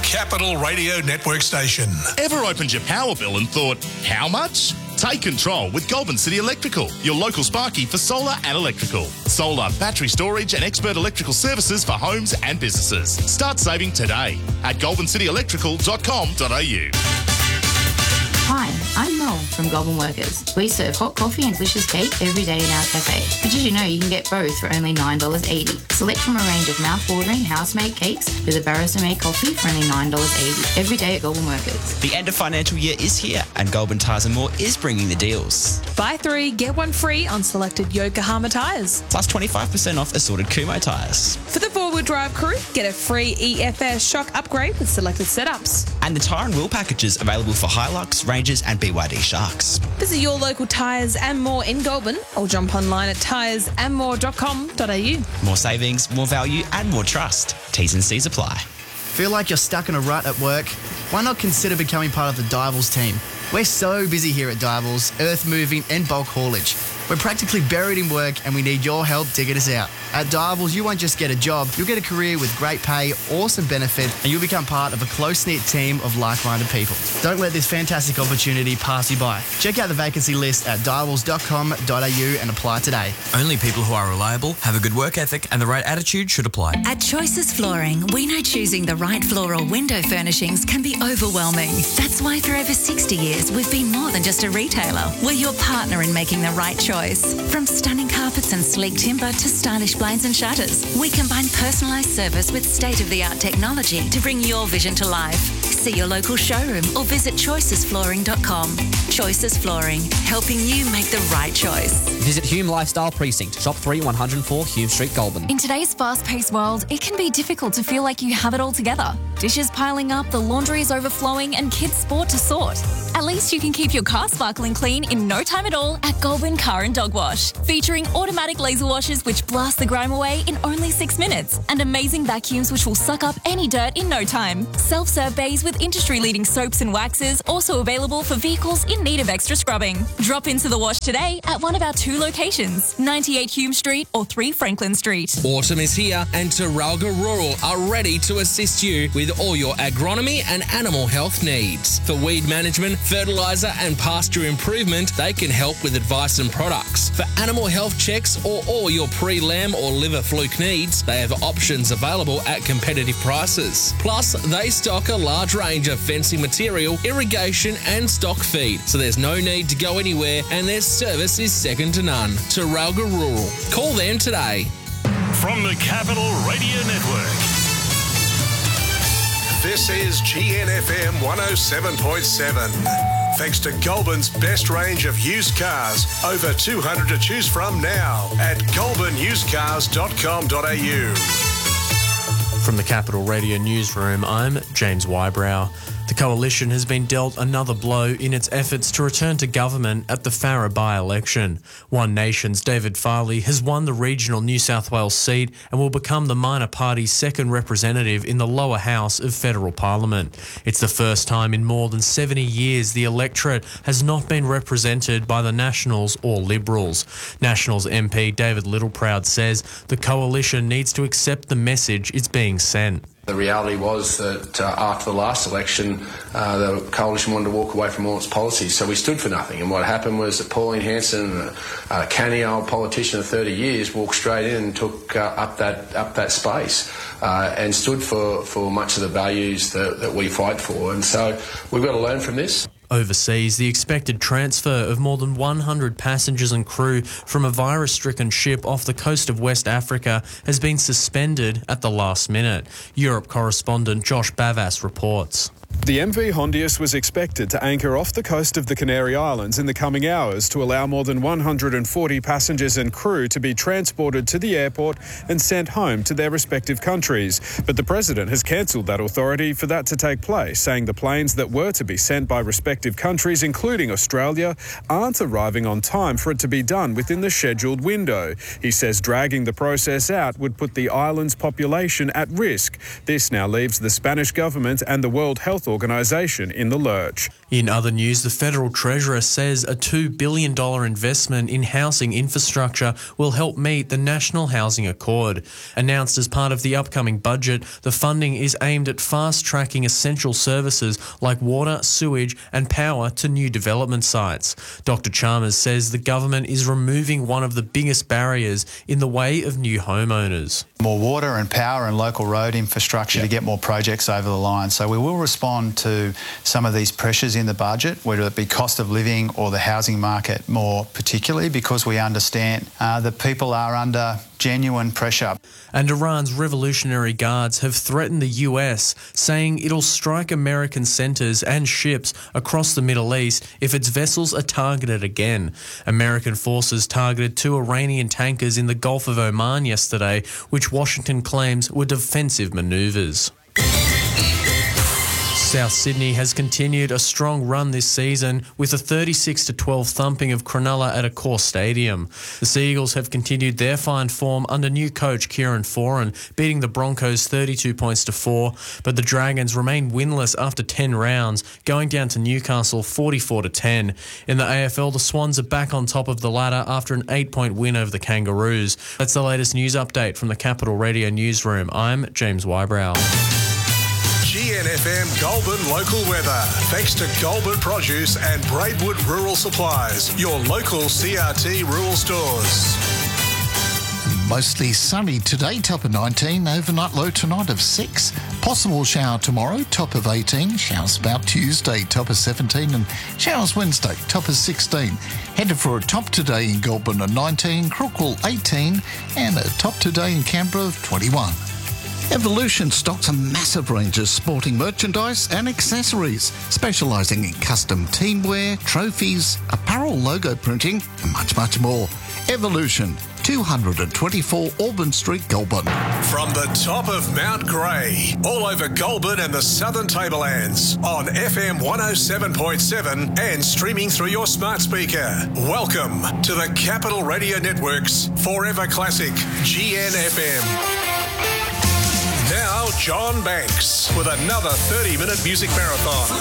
Capital Radio Network station. Ever opened your power bill and thought, how much? Take control with Goulburn City Electrical, your local Sparky for solar and electrical. Solar, battery storage and expert electrical services for homes and businesses. Start saving today at goulburncityelectrical.com.au. Hi, I'm Mel from Goulburn Workers. We serve hot coffee and delicious cake every day in our cafe. But did you know you can get both for only $9.80? Select from a range of mouth-watering house-made cakes with a barista-made coffee for only $9.80 every day at Goulburn Workers. The end of financial year is here and Goulburn Tyres & More is bringing the deals. Buy 3, get 1 free on selected Yokohama tyres. Plus 25% off assorted Kumho tyres. For the 4-wheel drive crew, get a free EFS shock upgrade with selected setups. And the tyre and wheel packages available for Hilux, Rangers and BYD Sharks. Visit your local Tyres and More in Goulburn or jump online at tyresandmore.com.au. More savings, more value and more trust. T's and C's apply. Feel like you're stuck in a rut at work? Why not consider becoming part of the Divals team? We're so busy here at Divals, earth moving and bulk haulage. We're practically buried in work and we need your help digging us out. At Divals, you won't just get a job, you'll get a career with great pay, awesome benefit, and you'll become part of a close-knit team of like-minded people. Don't let this fantastic opportunity pass you by. Check out the vacancy list at divals.com.au and apply today. Only people who are reliable, have a good work ethic and the right attitude should apply. At Choices Flooring, we know choosing the right floor or window furnishings can be overwhelming. That's why for over 60 years, we've been more than just a retailer. We're your partner in making the right choice. From stunning carpets and sleek timber to stylish blinds and shutters, we combine personalised service with state-of-the-art technology to bring your vision to life. See your local showroom or visit choicesflooring.com. Choices Flooring, helping you make the right choice. Visit Hume Lifestyle Precinct, Shop 3, 104 Hume Street, Goulburn. In today's fast-paced world, it can be difficult to feel like you have it all together. Dishes piling up, the laundry is overflowing and kids' sport to sort. At least you can keep your car sparkling clean in no time at all at Goulburn Car and Dog Wash. Featuring automatic laser washers which blast the grime away in only 6 minutes and amazing vacuums which will suck up any dirt in no time. Self-serve bays with industry-leading soaps and waxes also available for vehicles in need of extra scrubbing. Drop into the wash today at one of our 2 locations, 98 Hume Street or 3 Franklin Street. Autumn is here and Taralga Rural are ready to assist you with all your agronomy and animal health needs. For weed management, fertiliser and pasture improvement, they can help with advice and products. For animal health checks or all your pre-lamb or liver fluke needs, they have options available at competitive prices. Plus, they stock a large range of fencing material, irrigation and stock feed, so there's no need to go anywhere and their service is second to none. Taralga Rural. Call them today. From the Capital Radio Network, this is GNFM 107.7. Thanks to Goulburn's best range of used cars, over 200 to choose from now at goulburnusedcars.com.au. From the Capital Radio Newsroom, I'm James Wybrow. The Coalition has been dealt another blow in its efforts to return to government at the Farrer by-election. One Nation's David Farley has won the regional New South Wales seat and will become the minor party's second representative in the lower house of federal parliament. It's the first time in more than 70 years the electorate has not been represented by the Nationals or Liberals. Nationals MP David Littleproud says the Coalition needs to accept the message it's being sent. The reality was that after the last election, the Coalition wanted to walk away from all its policies, so we stood for nothing. And what happened was that Pauline Hanson, a canny old politician of 30 years, walked straight in and took up that space and stood for much of the values that we fight for. And so we've got to learn from this. Overseas, the expected transfer of more than 100 passengers and crew from a virus-stricken ship off the coast of West Africa has been suspended at the last minute. Europe correspondent Josh Bavas reports. The MV Hondius was expected to anchor off the coast of the Canary Islands in the coming hours to allow more than 140 passengers and crew to be transported to the airport and sent home to their respective countries. But the President has cancelled that authority for that to take place, saying the planes that were to be sent by respective countries, including Australia, aren't arriving on time for it to be done within the scheduled window. He says dragging the process out would put the island's population at risk. This now leaves the Spanish government and the World Health organisation in the lurch. In other news, the Federal Treasurer says a $2 billion investment in housing infrastructure will help meet the National Housing Accord. Announced as part of the upcoming budget, the funding is aimed at fast-tracking essential services like water, sewage and power to new development sites. Dr. Chalmers says the government is removing one of the biggest barriers in the way of new homeowners. More water and power and local road infrastructure to get more projects over the line. So we will respond to some of these pressures in the budget, whether it be cost of living or the housing market more particularly, because we understand that people are under genuine pressure. And Iran's Revolutionary Guards have threatened the US, saying it'll strike American centres and ships across the Middle East if its vessels are targeted again. American forces targeted 2 Iranian tankers in the Gulf of Oman yesterday, which Washington claims were defensive manoeuvres. South Sydney has continued a strong run this season with a 36-12 thumping of Cronulla at Accor Stadium. The Seagulls have continued their fine form under new coach Kieran Foran, beating the Broncos 32 points to 4, but the Dragons remain winless after 10 rounds, going down to Newcastle 44-10. In the AFL, the Swans are back on top of the ladder after an 8-point win over the Kangaroos. That's the latest news update from the Capital Radio Newsroom. I'm James Wybrow. GNFM Goulburn local weather. Thanks to Goulburn Produce and Braidwood Rural Supplies, your local CRT rural stores. Mostly sunny today, top of 19. Overnight low tonight of 6. Possible shower tomorrow, top of 18. Showers about Tuesday, top of 17. And showers Wednesday, top of 16. Headed for a top today in Goulburn of 19. Crookwell 18. And a top today in Canberra of 21. Evolution stocks a massive range of sporting merchandise and accessories, specialising in custom teamwear, trophies, apparel logo printing and much, much more. Evolution, 224 Auburn Street, Goulburn. From the top of Mount Grey, all over Goulburn and the Southern Tablelands, on FM 107.7 and streaming through your smart speaker. Welcome to the Capital Radio Network's Forever Classic, GNFM. Now, John Banks with another 30-minute music marathon.